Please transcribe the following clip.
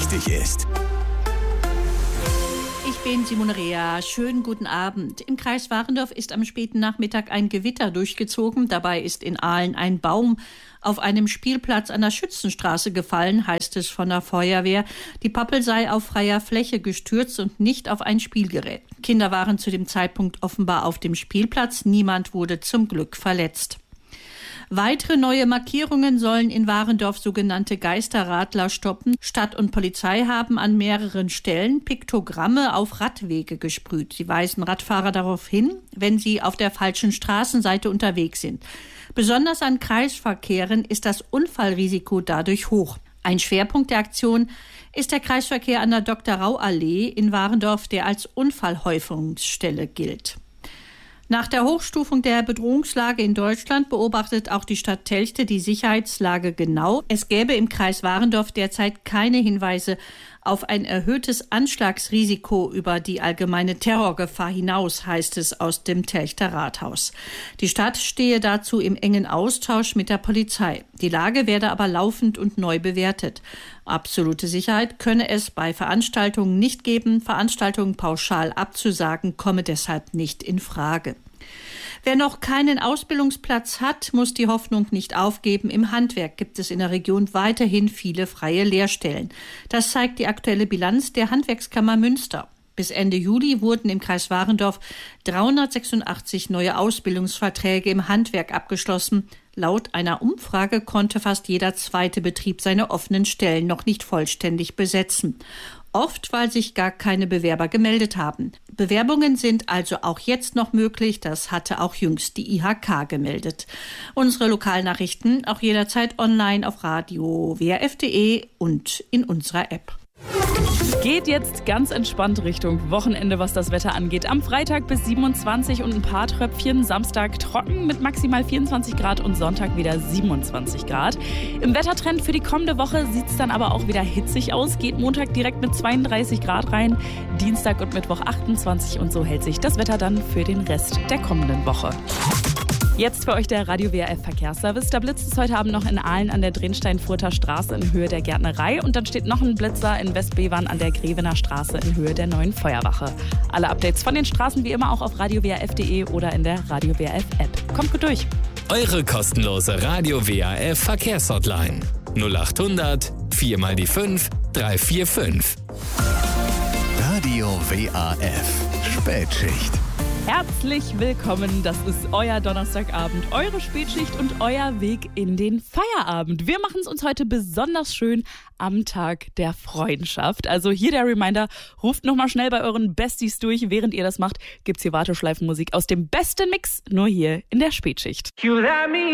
wichtig ist. Ich bin Simone Rea. Schönen guten Abend. Im Kreis Warendorf ist am späten Nachmittag ein Gewitter durchgezogen. Dabei ist in Ahlen ein Baum auf einem Spielplatz an der Schützenstraße gefallen, heißt es von der Feuerwehr. Die Pappel sei auf freier Fläche gestürzt und nicht auf ein Spielgerät. Kinder waren zu dem Zeitpunkt offenbar auf dem Spielplatz. Niemand wurde zum Glück verletzt. Weitere neue Markierungen sollen in Warendorf sogenannte Geisterradler stoppen. Stadt und Polizei haben an mehreren Stellen Piktogramme auf Radwege gesprüht. Sie weisen Radfahrer darauf hin, wenn sie auf der falschen Straßenseite unterwegs sind. Besonders an Kreisverkehren ist das Unfallrisiko dadurch hoch. Ein Schwerpunkt der Aktion ist der Kreisverkehr an der Dr.-Rau-Allee in Warendorf, der als Unfallhäufungsstelle gilt. Nach der Hochstufung der Bedrohungslage in Deutschland beobachtet auch die Stadt Telchte die Sicherheitslage genau. Es gäbe im Kreis Warendorf derzeit keine Hinweise auf ein erhöhtes Anschlagsrisiko über die allgemeine Terrorgefahr hinaus, heißt es aus dem Telchter Rathaus. Die Stadt stehe dazu im engen Austausch mit der Polizei. Die Lage werde aber laufend und neu bewertet. Absolute Sicherheit könne es bei Veranstaltungen nicht geben. Veranstaltungen pauschal abzusagen, komme deshalb nicht in Frage. Wer noch keinen Ausbildungsplatz hat, muss die Hoffnung nicht aufgeben. Im Handwerk gibt es in der Region weiterhin viele freie Lehrstellen. Das zeigt die aktuelle Bilanz der Handwerkskammer Münster. Bis Ende Juli wurden im Kreis Warendorf 386 neue Ausbildungsverträge im Handwerk abgeschlossen. Laut einer Umfrage konnte fast jeder zweite Betrieb seine offenen Stellen noch nicht vollständig besetzen. Oft, weil sich gar keine Bewerber gemeldet haben. Bewerbungen sind also auch jetzt noch möglich. Das hatte auch jüngst die IHK gemeldet. Unsere Lokalnachrichten auch jederzeit online auf Radio WRF.de und in unserer App. Geht jetzt ganz entspannt Richtung Wochenende, was das Wetter angeht. Am Freitag bis 27 und ein paar Tröpfchen. Samstag trocken mit maximal 24 Grad und Sonntag wieder 27 Grad. Im Wettertrend für die kommende Woche sieht es dann aber auch wieder hitzig aus. Geht Montag direkt mit 32 Grad rein, Dienstag und Mittwoch 28 und so hält sich das Wetter dann für den Rest der kommenden Woche. Jetzt für euch der Radio WRF Verkehrsservice. Da blitzt es heute Abend noch in Ahlen an der Drinstein-Furter Straße in Höhe der Gärtnerei. Und dann steht noch ein Blitzer in Westbevern an der Grevener Straße in Höhe der neuen Feuerwache. Alle Updates von den Straßen wie immer auch auf radiowrf.de oder in der Radio WRF App. Kommt gut durch. Eure kostenlose Radio WRF Verkehrshotline 0800 4 mal die 5 345. Radio WRF Spätschicht. Herzlich willkommen, das ist euer Donnerstagabend, eure Spätschicht und euer Weg in den Feierabend. Wir machen es uns heute besonders schön am Tag der Freundschaft. Also hier der Reminder, ruft nochmal schnell bei euren Besties durch. Während ihr das macht, gibt's hier Warteschleifenmusik aus dem besten Mix, nur hier in der Spätschicht. You let me